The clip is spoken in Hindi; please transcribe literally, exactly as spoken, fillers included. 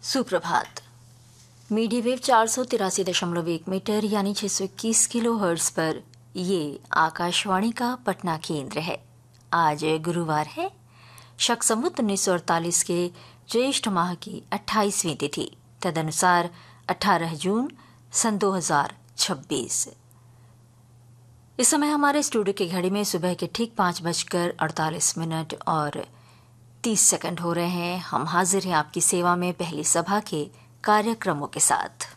सुप्रभात। मीडिया वेव चार सौ तिरासी दशमलव एक मीटर यानी छह सौ इक्कीस किलो हर्ट्ज पर ये आकाशवाणी का पटना केंद्र है। आज गुरुवार है, शक संवत उन्नीस सौ अड़तालीस के ज्येष्ठ माह की अट्ठाईसवीं तिथि, तदनुसार अठारह जून सन दो हजार छब्बीस। इस समय हमारे स्टूडियो की घड़ी में सुबह के ठीक पाँच बजकर अड़तालीस मिनट और तीस सेकंड हो रहे हैं। हम हाजिर हैं आपकी सेवा में पहली सभा के कार्यक्रमों के साथ।